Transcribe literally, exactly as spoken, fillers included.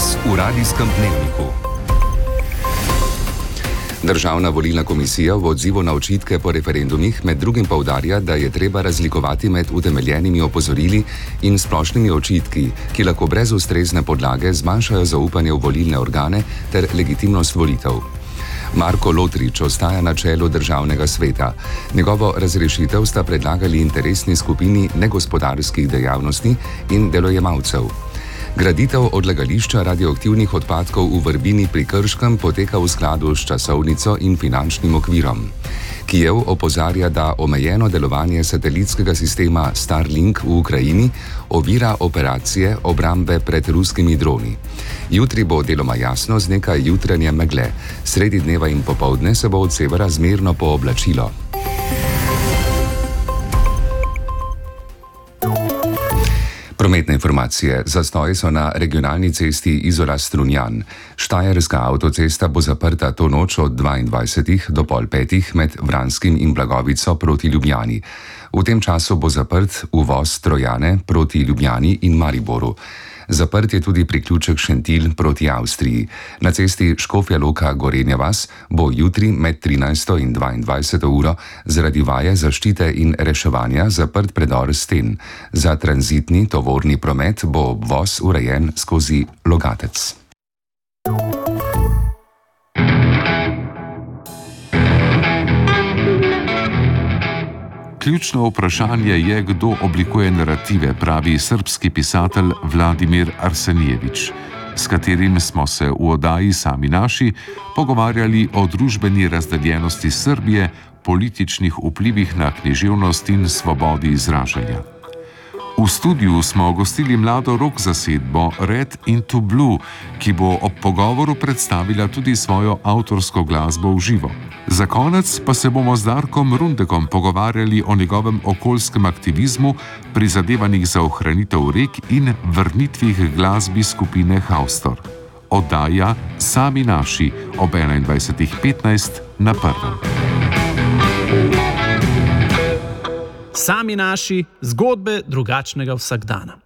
Danes v Radijskem dnevniku. Državna volilna komisija v odzivu na očitke po referendumih med drugim poudarja, da je treba razlikovati med utemeljenimi opozorili in splošnimi očitki, ki lahko brez ustrezne podlage zmanjšajo zaupanje v volilne organe ter legitimnost volitev. Marko Lotrič ostaja na čelu državnega sveta. Njegovo razrešitev sta predlagali interesni skupini negospodarskih dejavnosti in delojemalcev. Graditev odlagališča radioaktivnih odpadkov v Vrbini pri Krškem poteka v skladu s časovnico in finančnim okvirom. Kijev opozarja, da omejeno delovanje satelitskega sistema Starlink v Ukrajini ovira operacije obrambe pred ruskimi droni. Jutri bo deloma jasno z nekaj jutranje megle. Sredi dneva in popoldne se bo od severa zmerno pooblačilo. Prometne informacije. Zastoji so na regionalni cesti Izola-Strunjan. Štajerska avtocesta bo zaprta to noč od dvaindvajsetih do pol petih med Vranskim in Blagovico proti Ljubljani. V tem času bo zaprt uvoz Trojane proti Ljubljani in Mariboru. Zaprt je tudi priključek Šentilj proti Avstriji. Na cesti Škofja Loka-Gorenja vas bo jutri med trinajsto in dvaindvajseto uro zaradi vaje zaščite in reševanja zaprt predor Sten. Za tranzitni tovorni promet bo obvoz urejen skozi Logatec. Ključno vprašanje je, kdo oblikuje narative, pravi srbski pisatelj Vladimir Arsenijevič, s katerim smo se v oddaji Sami naši pogovarjali o družbeni razdeljenosti Srbije, političnih vplivih na književnost in svobodi izražanja. V studiu smo gostili mlado rock zasedbo Red into Blue, ki bo ob pogovoru predstavila tudi svojo avtorsko glasbo v živo. Za konec pa se bomo z Darkom Rundekom pogovarjali o njegovem okoljskem aktivizmu, prizadevanjih za ohranitev rek in vrnitvih glasbi skupine Haustor. Oddaja Sami naši ob enaindvajsetih petnajst na prvem. Sami naši, zgodbe drugačnega vsakdana.